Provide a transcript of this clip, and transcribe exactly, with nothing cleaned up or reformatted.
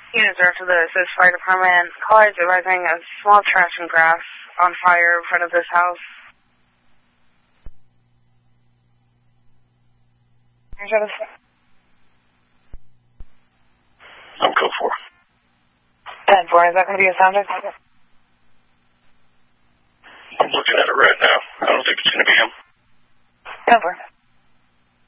Unit Director of the Assist Fire Department. Call is advising a small trash and grass on fire in front of this house. I'm code four. ten four, is that going to be a sound check? I'm looking at it right now. I don't think it's going to be him. ten four.